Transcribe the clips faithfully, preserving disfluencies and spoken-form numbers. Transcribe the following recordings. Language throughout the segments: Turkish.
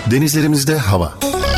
Denizlerimizde hava.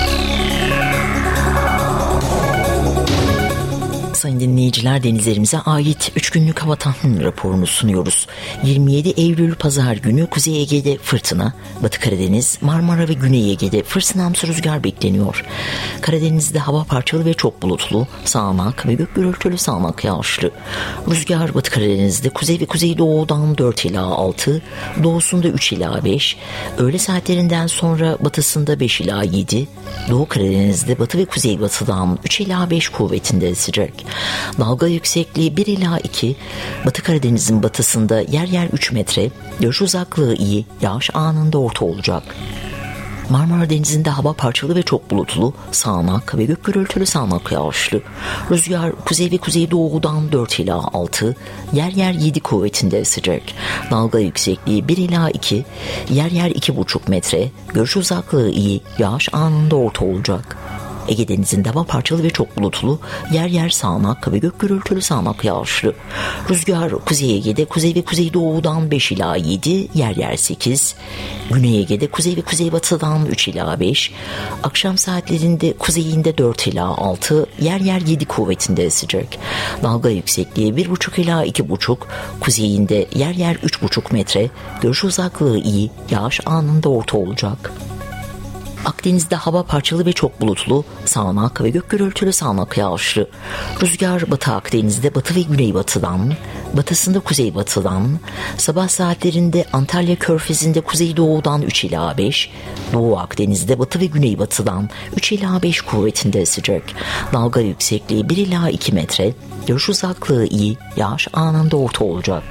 Sayın dinleyiciler, denizlerimize ait üç günlük hava tahmin raporunu sunuyoruz. yirmi yedi Eylül Pazar günü Kuzey Ege'de fırtına, Batı Karadeniz, Marmara ve Güney Ege'de fırtınamsı rüzgar bekleniyor. Karadeniz'de hava parçalı ve çok bulutlu, sağanak ve gök gürültülü sağanak yağışlı. Rüzgar Batı Karadeniz'de kuzey ve kuzeydoğudan dört ila altı, doğusunda üç ila beş, öğle saatlerinden sonra batısında beş ila yedi, Doğu Karadeniz'de batı ve kuzeybatıdan üç ila beş kuvvetinde esecek. Dalga yüksekliği bir ila iki, Batı Karadeniz'in batısında yer yer üç metre, görüş uzaklığı iyi, yağış anında orta olacak. Marmara Denizi'nde hava parçalı ve çok bulutlu, sağanak ve gök gürültülü sağanak yağışlı. Rüzgar kuzey ve kuzeydoğudan dört ila altı, yer yer yedi kuvvetinde esecek. Dalga yüksekliği bir ila iki, yer yer iki buçuk metre, görüş uzaklığı iyi, yağış anında orta olacak. Ege Denizi'nde hava parçalı ve çok bulutlu, yer yer sağanak ve gök gürültülü sağanak yağışlı. Rüzgar Kuzey Ege'de kuzey ve kuzeydoğudan beş ila yedi, yer yer sekiz, Güney Ege'de kuzey ve kuzeybatıdan üç ila beş, akşam saatlerinde kuzeyinde dört ila altı, yer yer yedi kuvvetinde esecek. Dalga yüksekliği bir buçuk ila iki buçuk, kuzeyinde yer yer üç buçuk metre, görüş uzaklığı iyi, yağış anında orta olacak. Akdeniz'de hava parçalı ve çok bulutlu, sağanak ve gök gürültülü sağanak yağışlı. Rüzgar Batı Akdeniz'de batı ve güneybatıdan, batısında kuzeybatıdan, sabah saatlerinde Antalya Körfezi'nde kuzeydoğudan üç ila beş, Doğu Akdeniz'de batı ve güneybatıdan üç ila beş kuvvetinde esecek. Dalga yüksekliği bir ila iki metre, görüş uzaklığı iyi, yağış anında orta olacak.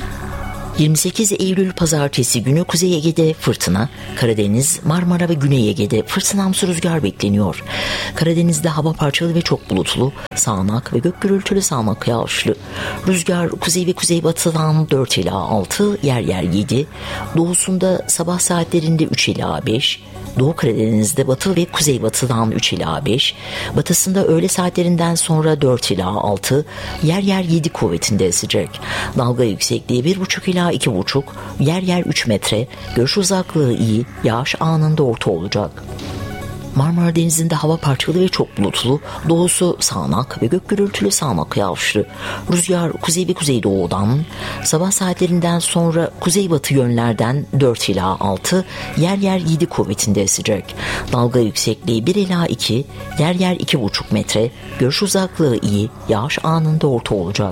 yirmi sekiz Eylül Pazartesi günü Kuzey Ege'de fırtına, Karadeniz, Marmara ve Güney Ege'de fırtınamsı rüzgar bekleniyor. Karadeniz'de hava parçalı ve çok bulutlu, sağanak ve gök gürültülü sağanak yağışlı. Rüzgar kuzey ve kuzeybatıdan dört ila altı, yer yer yedi, doğusunda sabah saatlerinde üç ila beş, Doğu Karadeniz'de batı ve kuzeybatıdan üç ila beş, batısında öğle saatlerinden sonra dört ila altı, yer yer yedi kuvvetinde esecek. Dalga yüksekliği bir buçuk ila iki buçuk, yer yer üç metre, görüş uzaklığı iyi, yağış anında orta olacak. Marmara Denizi'nde hava parçalı ve çok bulutlu, doğusu sağanak ve gök gürültülü sağanak yağışlı. Rüzgar kuzey ve kuzeydoğudan, sabah saatlerinden sonra kuzeybatı yönlerden dört ila altı, yer yer yedi kuvvetinde esecek. Dalga yüksekliği bir ila iki, yer yer iki buçuk metre, görüş uzaklığı iyi, yağış anında orta olacak.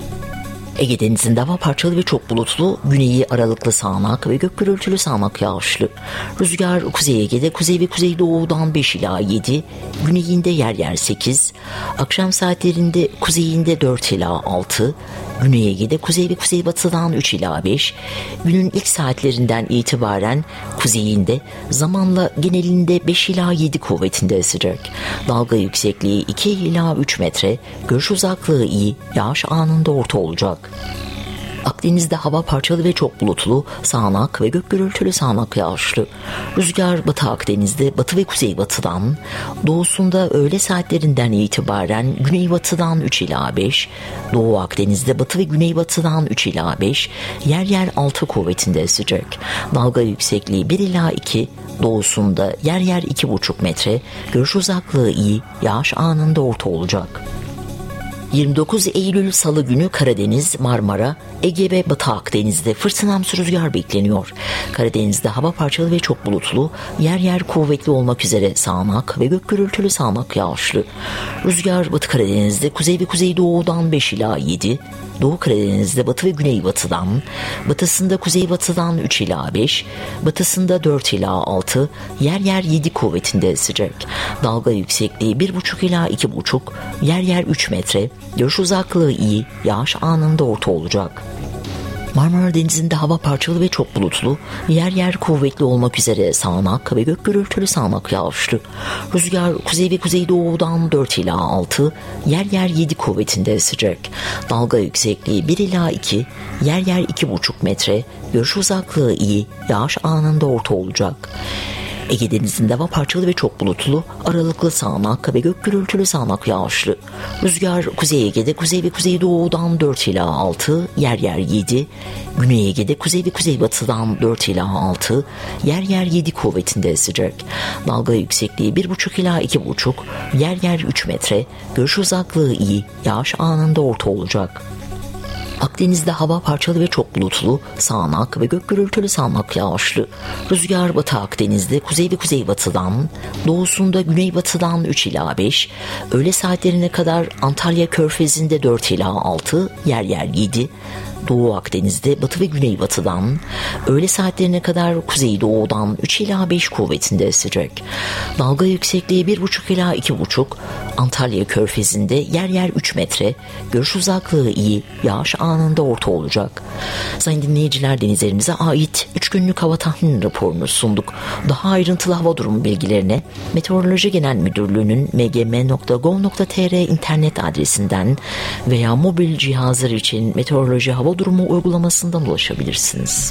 Ege Denizi'nde hava parçalı ve çok bulutlu, güneyi aralıklı sağanak ve gök gürültülü sağanak yağışlı. Rüzgar Kuzey Ege'de kuzey ve kuzeydoğudan beş ila yedi, güneyinde yer yer sekiz, akşam saatlerinde kuzeyinde dört ila altı, Güney Ege'de kuzey ve kuzeybatıdan üç ila beş, günün ilk saatlerinden itibaren kuzeyinde zamanla genelinde beş ila yedi kuvvetinde esecek. Dalga yüksekliği iki ila üç metre, görüş uzaklığı iyi, yağış anında orta olacak. Akdeniz'de hava parçalı ve çok bulutlu, sağanak ve gök gürültülü sağanak yağışlı. Rüzgar Batı Akdeniz'de batı ve kuzeybatıdan, doğusunda öğle saatlerinden itibaren güneybatıdan üç ila beş, Doğu Akdeniz'de batı ve güneybatıdan üç ila beş, yer yer altı kuvvetinde esecek. Dalga yüksekliği bir ila iki, doğusunda yer yer iki buçuk metre, görüş uzaklığı iyi, yağış anında orta olacak. yirmi dokuz Eylül Salı günü Karadeniz, Marmara, Ege ve Batı Akdeniz'de fırtınamsı rüzgar bekleniyor. Karadeniz'de hava parçalı ve çok bulutlu, yer yer kuvvetli olmak üzere sağanak ve gök gürültülü sağanak yağışlı. Rüzgar Batı Karadeniz'de kuzey ve kuzeydoğudan beş ila yedi, Doğu Karadeniz'de batı ve güneybatıdan, batısında kuzeybatıdan üç ila beş, batısında dört ila altı, yer yer yedi kuvvetinde esecek. Dalga yüksekliği bir buçuk ila iki buçuk, yer yer üç metre, görüş uzaklığı iyi, yağış anında orta olacak. Marmara Denizi'nde hava parçalı ve çok bulutlu, yer yer kuvvetli olmak üzere sağanak ve gök gürültülü sağanak yağışlı. Rüzgar kuzey ve kuzeydoğudan dört ila altı, yer yer yedi kuvvetinde esecek. Dalga yüksekliği bir ila iki, yer yer iki buçuk metre, görüş uzaklığı iyi, yağış anında orta olacak. Ege Denizi'nde hava parçalı ve çok bulutlu, aralıklı sağanak ve gök gürültülü sağanak yağışlı. Rüzgar Kuzey Ege'de kuzey ve kuzeydoğudan dört ila altı, yer yer yedi. Güney Ege'de kuzey ve kuzeybatıdan dört ila altı, yer yer yedi kuvvetinde esecek. Dalga yüksekliği bir buçuk ila iki buçuk, yer yer üç metre. Görüş uzaklığı iyi, yağış anında orta olacak. Akdeniz'de hava parçalı ve çok bulutlu, sağanak ve gök gürültülü sağanak yağışlı. Rüzgar Batı Akdeniz'de kuzey ve kuzeybatıdan, doğusunda güneybatıdan üç ila beş, öğle saatlerine kadar Antalya Körfezi'nde dört ila altı, yer yer yedi. Doğu Akdeniz'de batı ve güneybatıdan, öğle saatlerine kadar kuzeydoğudan üç ila beş kuvvetinde esecek. Dalga yüksekliği bir buçuk ila iki buçuk, Antalya Körfezi'nde yer yer üç metre, görüş uzaklığı iyi, yağış anında orta olacak. Sayın dinleyiciler, denizlerimize ait üç günlük hava tahmin raporunu sunduk. Daha ayrıntılı hava durumu bilgilerine Meteoroloji Genel Müdürlüğü'nün m g m nokta gov nokta t r internet adresinden veya mobil cihazlar için meteoroloji hava durumu uygulamasından ulaşabilirsiniz.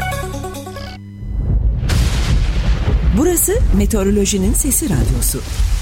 Burası Meteorolojinin Sesi Radyosu.